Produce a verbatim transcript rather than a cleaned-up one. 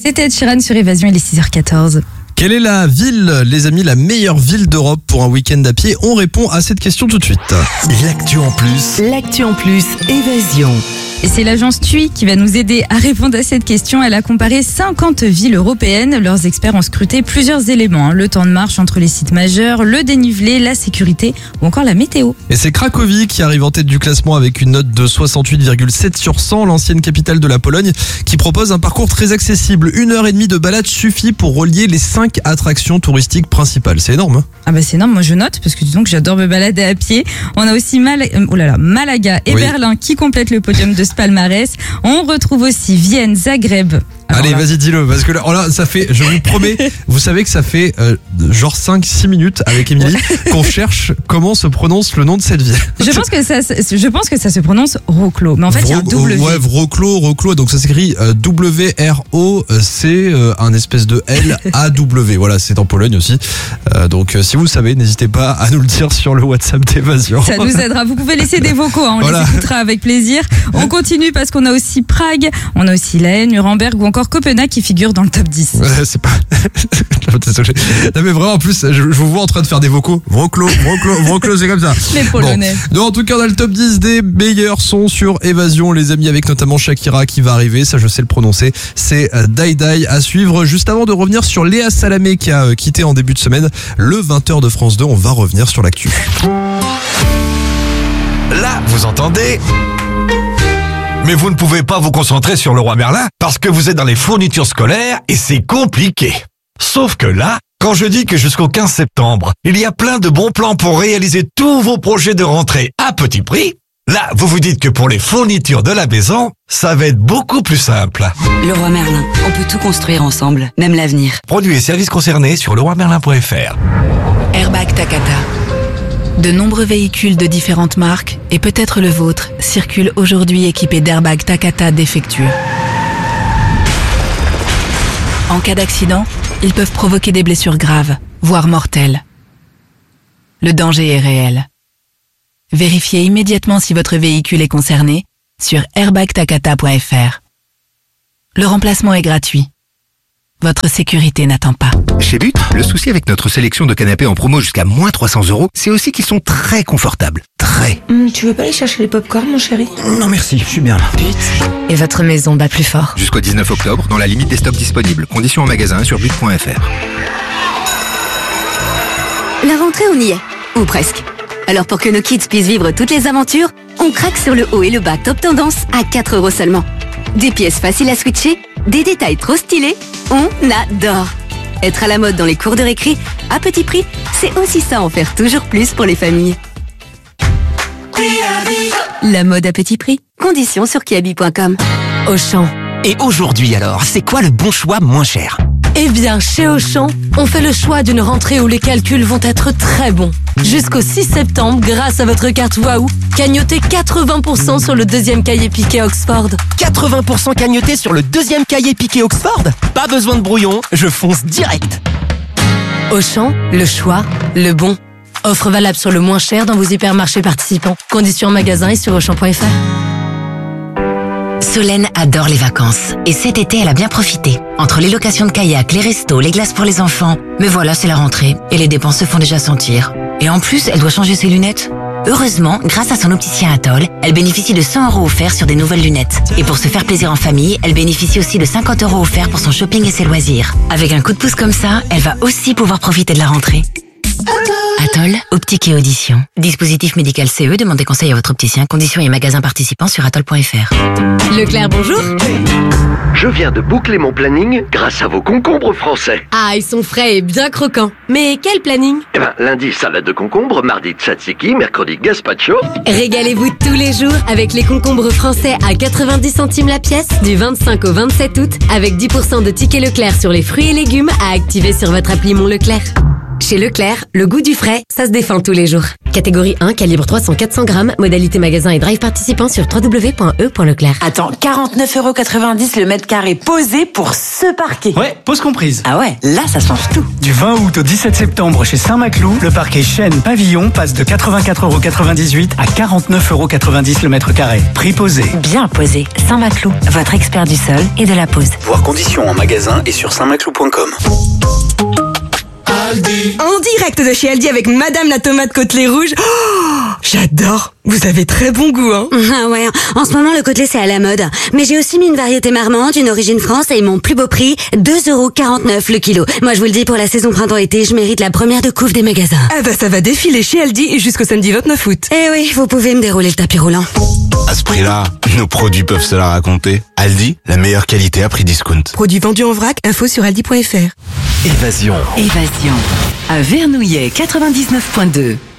C'était Ed Sheeran sur Évasion, il est six heures quatorze. Quelle est la ville, les amis, la meilleure ville d'Europe pour un week-end à pied? On répond à cette question tout de suite. L'actu en plus. L'actu en plus, Évasion. Et c'est l'agence T U I qui va nous aider à répondre à cette question. Elle a comparé cinquante villes européennes. Leurs experts ont scruté plusieurs éléments. Le temps de marche entre les sites majeurs, le dénivelé, la sécurité ou encore la météo. Et c'est Cracovie qui arrive en tête du classement avec une note de soixante-huit virgule sept sur cent, l'ancienne capitale de la Pologne, qui propose un parcours très accessible. Une heure et demie de balade suffit pour relier les cinq attractions touristiques principales. C'est énorme, hein? Ah bah c'est énorme, moi je note parce que disons que j'adore me balader à pied. On a aussi Mal... oh là là, Malaga et Oui. Berlin qui complètent le podium de ce palmarès. On retrouve aussi Vienne, Zagreb. Alors Allez, là, vas-y, dis-le, parce que là, oh là, ça fait, je vous promets, vous savez que ça fait euh, genre cinq six minutes avec Émilie qu'on cherche comment se prononce le nom de cette ville. Je pense que ça, se- je pense que ça se prononce Wrocław, mais en fait il y a un Vro- double Ouais, V. Wrocław, Wrocław, donc ça s'écrit euh, W R O C, euh, un espèce de L A W. Voilà, c'est en Pologne aussi. Euh, donc euh, si vous savez, n'hésitez pas à nous le dire sur le WhatsApp d'Évasion. Ça nous aidera. Vous pouvez laisser des vocaux, hein, on Voilà. les écoutera avec plaisir. On continue parce qu'on a aussi Prague, on a aussi La Haye, Nuremberg ou encore Copenhague qui figurent dans le top dix. Ouais, c'est pas. Non mais vraiment, en plus, je, je vous vois en train de faire des vocaux. Wrocław, Wrocław, Wrocław, c'est comme ça. Les Polonais. Bon. Donc, en tout cas, on a le top dix des meilleurs sons sur Évasion, les amis, avec notamment Shakira qui va arriver. Ça, je sais le prononcer. C'est euh, Die Die à suivre. Juste avant de revenir sur Léa Salamé qui a euh, quitté en début de semaine le vingt heures de France deux, on va revenir sur l'actu. Là, vous entendez? Mais vous ne pouvez pas vous concentrer sur le roi Merlin parce que vous êtes dans les fournitures scolaires et c'est compliqué. Sauf que là, quand je dis que jusqu'au quinze septembre, il y a plein de bons plans pour réaliser tous vos projets de rentrée à petit prix, là, vous vous dites que pour les fournitures de la maison, ça va être beaucoup plus simple. Leroy Merlin, on peut tout construire ensemble, même l'avenir. Produits et services concernés sur leroy merlin point f r. Airbag Takata. De nombreux véhicules de différentes marques, et peut-être le vôtre, circulent aujourd'hui équipés d'airbags Takata défectueux. En cas d'accident, ils peuvent provoquer des blessures graves, voire mortelles. Le danger est réel. Vérifiez immédiatement si votre véhicule est concerné sur airbag takata point f r. Le remplacement est gratuit. Votre sécurité n'attend pas. Chez But, le souci avec notre sélection de canapés en promo jusqu'à moins trois cents euros, c'est aussi qu'ils sont très confortables. Très. Hum, tu veux pas aller chercher les pop-corn, mon chéri? Non merci, je suis bien là. Et votre maison bat plus fort. Jusqu'au dix-neuf octobre, dans la limite des stocks disponibles. Conditions en magasin sur but point f r. La rentrée, on y est. Ou presque. Alors pour que nos kids puissent vivre toutes les aventures, on craque sur le haut et le bas top tendance à quatre euros seulement. Des pièces faciles à switcher, des détails trop stylés, on adore. Être à la mode dans les cours de récré, à petit prix, c'est aussi ça en faire toujours plus pour les familles. La mode à petit prix. Conditions sur kiabi point com. Auchan. Et aujourd'hui alors, c'est quoi le bon choix moins cher? Eh bien, chez Auchan, on fait le choix d'une rentrée où les calculs vont être très bons. Jusqu'au six septembre, grâce à votre carte Waouh, cagnotez quatre-vingts pour cent sur le deuxième cahier piqué Oxford. quatre-vingts pour cent cagnoté sur le deuxième cahier piqué Oxford? Pas besoin de brouillon, je fonce direct. Auchan, le choix, le bon. Offre valable sur le moins cher dans vos hypermarchés participants. Conditions en magasin et sur auchan point f r. Solène adore les vacances. Et cet été, elle a bien profité. Entre les locations de kayak, les restos, les glaces pour les enfants. Mais voilà, c'est la rentrée. Et les dépenses se font déjà sentir. Et en plus, elle doit changer ses lunettes. Heureusement, grâce à son opticien Atoll, elle bénéficie de cent euros offerts sur des nouvelles lunettes. Et pour se faire plaisir en famille, elle bénéficie aussi de cinquante euros offerts pour son shopping et ses loisirs. Avec un coup de pouce comme ça, elle va aussi pouvoir profiter de la rentrée. Atoll, optique et audition. Dispositif médical C E, demandez conseil à votre opticien. Conditions et magasins participants sur atoll point f r. Leclerc, bonjour. Je viens de boucler mon planning grâce à vos concombres français. Ah, ils sont frais et bien croquants. Mais quel planning? Eh ben, lundi, salade de concombre, mardi, tzatziki, mercredi, gazpacho. Régalez-vous tous les jours avec les concombres français à quatre-vingt-dix centimes la pièce du vingt-cinq au vingt-sept août avec dix pour cent de tickets Leclerc sur les fruits et légumes à activer sur votre appli Mon Leclerc. Chez Leclerc, le goût du frais, ça se défend tous les jours. Catégorie un, calibre trois cents à quatre cents grammes, modalité magasin et drive participant sur w w w point e point leclerc. Attends, quarante-neuf euros quatre-vingt-dix le mètre carré posé pour ce parquet. Ouais, pause comprise. Ah ouais, là ça change tout. Du vingt août au dix-sept septembre chez Saint-Maclou, le parquet Chêne Pavillon passe de quatre-vingt-quatre euros quatre-vingt-dix-huit à quarante-neuf euros quatre-vingt-dix le mètre carré. Prix posé. Bien posé. Saint-Maclou, votre expert du sol et de la pose. Voir conditions en magasin et sur saint maclou point com. En direct de chez Aldi avec Madame la tomate côtelée rouge. Oh, j'adore. Vous avez très bon goût, hein. Ah ouais, en ce moment le côtelé c'est à la mode. Mais j'ai aussi mis une variété marmande, une origine France et mon plus beau prix, deux euros quarante-neuf le kilo. Moi je vous le dis, pour la saison printemps-été, je mérite la première de couve des magasins. Ah bah ça va défiler chez Aldi jusqu'au samedi vingt-neuf août. Eh oui, vous pouvez me dérouler le tapis roulant. À ce prix-là, nos produits peuvent se la raconter. Aldi, la meilleure qualité à prix discount. Produits vendus en vrac, info sur aldi point f r. Évasion. Évasion. À Vernouillet quatre-vingt-dix-neuf point deux.